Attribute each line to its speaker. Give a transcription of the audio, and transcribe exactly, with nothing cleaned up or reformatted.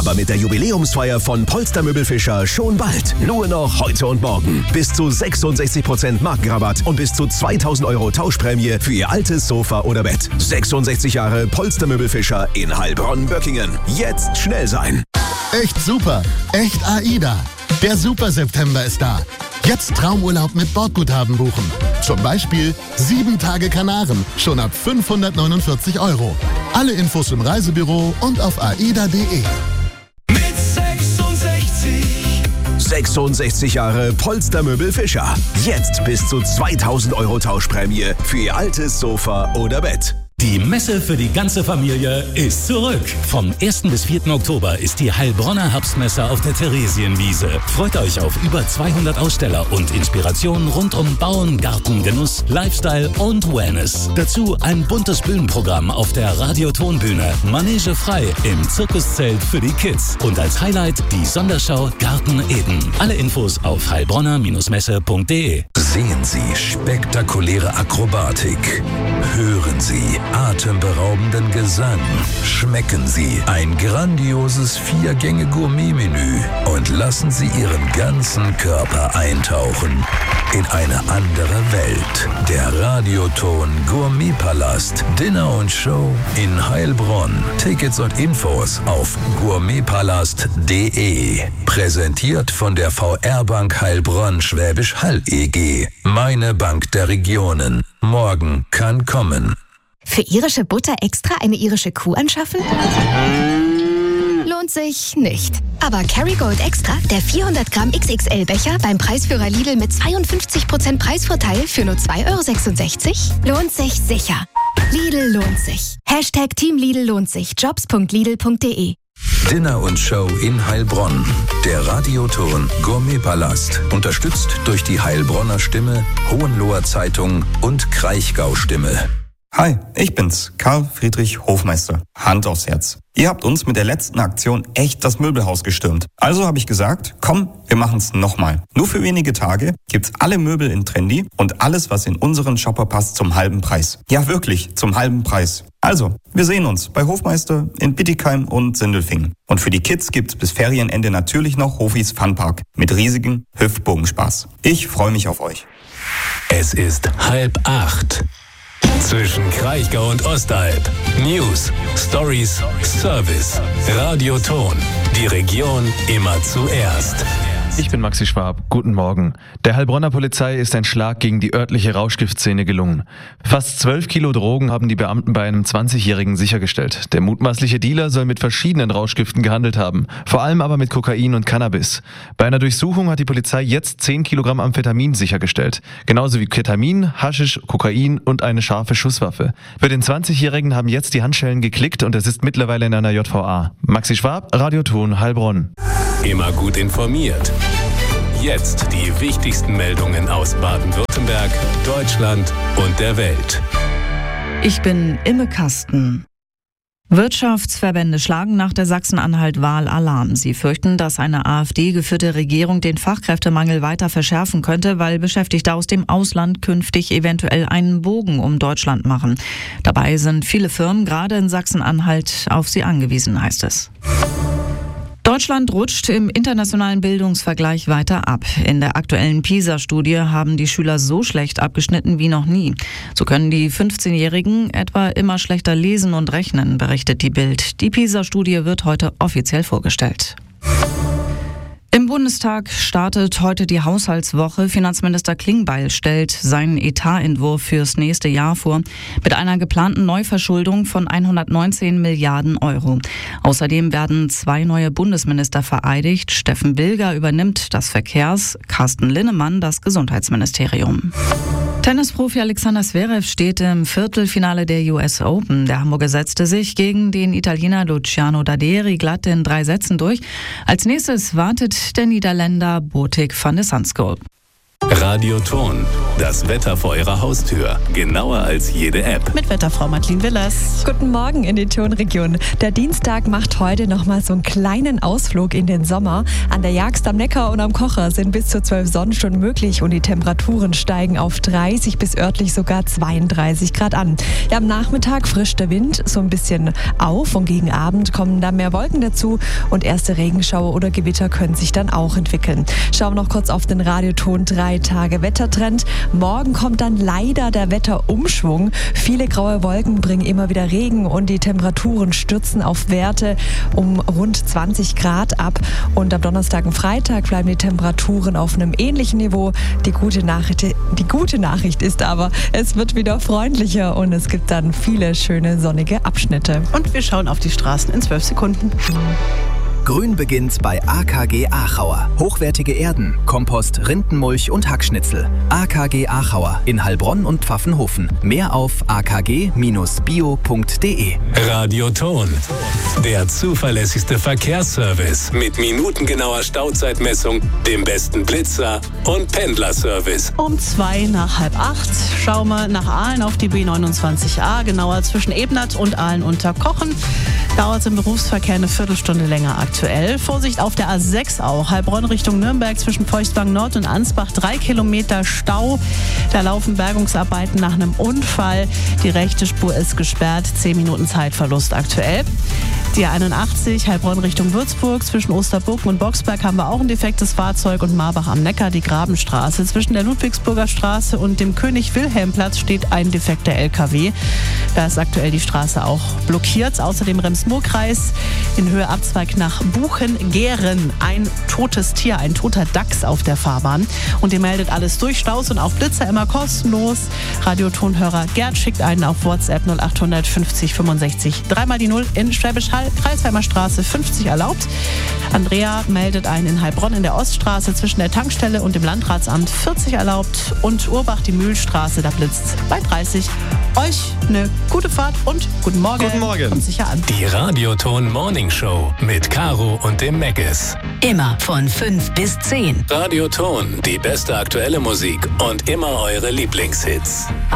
Speaker 1: Aber mit der Jubiläumsfeier von Polster Möbel Fischer schon bald. Nur noch heute und morgen. Bis zu sechsundsechzig Prozent Markenrabatt und bis zu zweitausend Euro Tauschprämie für Ihr altes Sofa oder Bett. sechsundsechzig Jahre Polster Möbel Fischer in Heilbronn-Böckingen. Jetzt schnell sein.
Speaker 2: Echt super. Echt AIDA. Der Super September ist da. Jetzt Traumurlaub mit Bordguthaben buchen. Zum Beispiel sieben Tage Kanaren, schon ab fünfhundertneunundvierzig Euro. Alle Infos im Reisebüro und auf aida punkt de.
Speaker 3: Mit sechsundsechzig.
Speaker 1: sechsundsechzig Jahre Polster Möbel Fischer. Jetzt bis zu zweitausend Euro Tauschprämie für Ihr altes Sofa oder Bett.
Speaker 4: Die Messe für die ganze Familie ist zurück. Vom ersten bis vierten Oktober ist die Heilbronner Herbstmesse auf der Theresienwiese. Freut euch auf über zweihundert Aussteller und Inspirationen rund um Bauen, Garten, Genuss, Lifestyle und Wellness. Dazu ein buntes Bühnenprogramm auf der Radiotonbühne, Manege frei im Zirkuszelt für die Kids und als Highlight die Sonderschau Garten Eden. Alle Infos auf heilbronner Messe punkt de.
Speaker 5: Sehen Sie spektakuläre Akrobatik. Hören Sie atemberaubenden Gesang. Schmecken Sie ein grandioses Vier-Gänge-Gourmet-Menü und lassen Sie Ihren ganzen Körper eintauchen in eine andere Welt. Der Radioton Gourmetpalast. Dinner und Show in Heilbronn. Tickets und Infos auf gourmetpalast punkt de. Präsentiert von der V R-Bank Heilbronn Schwäbisch Hall E G. Meine Bank der Regionen. Morgen kann kommen.
Speaker 6: Für irische Butter extra eine irische Kuh anschaffen? Lohnt sich nicht. Aber Kerrygold Extra, der vierhundert Gramm X X L-Becher beim Preisführer Lidl mit zweiundfünfzig Prozent Preisvorteil für nur zwei Euro sechsundsechzig, lohnt sich sicher. Lidl lohnt sich. Hashtag Team Lidl lohnt sich. jobs punkt lidl punkt de.
Speaker 5: Dinner und Show in Heilbronn. Der Radioton Gourmetpalast. Unterstützt durch die Heilbronner Stimme, Hohenloher Zeitung und Kraichgau Stimme.
Speaker 7: Hi, ich bin's, Karl Friedrich Hofmeister. Hand aufs Herz. Ihr habt uns mit der letzten Aktion echt das Möbelhaus gestürmt. Also habe ich gesagt, komm, wir machen's nochmal. Nur für wenige Tage gibt's alle Möbel in Trendy und alles, was in unseren Shopper passt, zum halben Preis. Ja, wirklich, zum halben Preis. Also, wir sehen uns bei Hofmeister in Bittigheim und Sindelfingen. Und für die Kids gibt's bis Ferienende natürlich noch Hofis Funpark mit riesigem Hüpfbogenspaß. Ich freue mich auf euch.
Speaker 4: Es ist halb acht. Zwischen Kraichgau und Ostalb. News, Stories, Service. Radioton. Die Region immer zuerst.
Speaker 8: Ich bin Maxi Schwab. Guten Morgen. Der Heilbronner Polizei ist ein Schlag gegen die örtliche Rauschgiftszene gelungen. Fast zwölf Kilo Drogen haben die Beamten bei einem zwanzigjährigen sichergestellt. Der mutmaßliche Dealer soll mit verschiedenen Rauschgiften gehandelt haben, vor allem aber mit Kokain und Cannabis. Bei einer Durchsuchung hat die Polizei jetzt zehn Kilogramm Amphetamin sichergestellt. Genauso wie Ketamin, Haschisch, Kokain und eine scharfe Schusswaffe. Für den zwanzigjährigen haben jetzt die Handschellen geklickt und er sitzt mittlerweile in einer J V A. Maxi Schwab, Radioton Heilbronn.
Speaker 4: Immer gut informiert. Jetzt die wichtigsten Meldungen aus Baden-Württemberg, Deutschland und der Welt.
Speaker 9: Ich bin Imme Kasten. Wirtschaftsverbände schlagen nach der Sachsen-Anhalt-Wahl Alarm. Sie fürchten, dass eine AfD-geführte Regierung den Fachkräftemangel weiter verschärfen könnte, weil Beschäftigte aus dem Ausland künftig eventuell einen Bogen um Deutschland machen. Dabei sind viele Firmen, gerade in Sachsen-Anhalt, auf sie angewiesen, heißt es. Deutschland rutscht im internationalen Bildungsvergleich weiter ab. In der aktuellen PISA-Studie haben die Schüler so schlecht abgeschnitten wie noch nie. So können die fünfzehnjährigen etwa immer schlechter lesen und rechnen, berichtet die Bild. Die PISA-Studie wird heute offiziell vorgestellt. Im Bundestag startet heute die Haushaltswoche. Finanzminister Klingbeil stellt seinen Etatentwurf fürs nächste Jahr vor mit einer geplanten Neuverschuldung von hundertneunzehn Milliarden Euro. Außerdem werden zwei neue Bundesminister vereidigt. Steffen Bilger übernimmt das Verkehrs-, Carsten Linnemann das Gesundheitsministerium. Tennisprofi Alexander Zverev steht im Viertelfinale der U S Open. Der Hamburger setzte sich gegen den Italiener Luciano Daderi glatt in drei Sätzen durch. Als nächstes wartet der Niederländer Botic van de Zandschulp.
Speaker 4: Radioton, das Wetter vor Ihrer Haustür. Genauer als jede App.
Speaker 10: Mit Wetterfrau Madeleine Willers.
Speaker 11: Guten Morgen in die Tonregion. Der Dienstag macht heute nochmal so einen kleinen Ausflug in den Sommer. An der Jagst am Neckar und am Kocher sind bis zu zwölf Sonnenstunden möglich und die Temperaturen steigen auf dreißig bis örtlich sogar zweiunddreißig Grad an. Ja, am Nachmittag frischt der Wind so ein bisschen auf und gegen Abend kommen da mehr Wolken dazu und erste Regenschauer oder Gewitter können sich dann auch entwickeln. Schauen wir noch kurz auf den Radioton drei Tage Wettertrend. Morgen kommt dann leider der Wetterumschwung. Viele graue Wolken bringen immer wieder Regen und die Temperaturen stürzen auf Werte um rund zwanzig Grad ab. Und am Donnerstag und Freitag bleiben die Temperaturen auf einem ähnlichen Niveau. Die gute Nachricht, die gute Nachricht ist aber, es wird wieder freundlicher und es gibt dann viele schöne sonnige Abschnitte.
Speaker 10: Und wir schauen auf die Straßen in zwölf Sekunden.
Speaker 12: Grün beginnt bei A K G Achauer. Hochwertige Erden, Kompost, Rindenmulch und Hackschnitzel. A K G Achauer in Heilbronn und Pfaffenhofen. Mehr auf a k g bindestrich bio punkt d e.
Speaker 4: Radioton, der zuverlässigste Verkehrsservice mit minutengenauer Stauzeitmessung, dem besten Blitzer und Pendlerservice.
Speaker 10: Um zwei nach halb acht schauen wir nach Aalen auf die B neunundzwanzig A, genauer zwischen Ebnat und Aalen unter Kochen. Dauert es im Berufsverkehr eine Viertelstunde länger aktuell. Vorsicht auf der A sechs auch. Heilbronn Richtung Nürnberg zwischen Feuchtwang Nord und Ansbach. Drei Kilometer Stau. Da laufen Bergungsarbeiten nach einem Unfall. Die rechte Spur ist gesperrt. Zehn Minuten Zeitverlust aktuell. Die A einundachtzig Heilbronn Richtung Würzburg. Zwischen Osterburgen und Boxberg haben wir auch ein defektes Fahrzeug. Und Marbach am Neckar die Grabenstraße. Zwischen der Ludwigsburger Straße und dem König-Wilhelm-Platz steht ein defekter L K W. Da ist aktuell die Straße auch blockiert. Außerdem Rems-Murr-Kreis in Höhe Abzweig nach Buchen-Gehren. Ein totes Tier, ein toter Dachs auf der Fahrbahn. Und ihr meldet alles durch. Staus und auch Blitzer immer kostenlos. Radiotonhörer Gerd schickt einen auf WhatsApp null acht fünfzig fünfundsechzig dreimal die null in Schwäbisch Hall, Kreisheimer Straße fünfzig erlaubt. Andrea meldet einen in Heilbronn in der Oststraße zwischen der Tankstelle und dem Landratsamt vierzig erlaubt. Und Urbach die Mühlstraße, da blitzt bei dreißig. Euch eine gute Fahrt und guten Morgen.
Speaker 8: Guten Morgen.
Speaker 10: Kommt sicher an.
Speaker 4: Die Radioton Morning Show mit Caro und dem Meggis.
Speaker 13: Immer von fünf bis zehn.
Speaker 4: Radioton, die beste aktuelle Musik und immer eure Lieblingshits.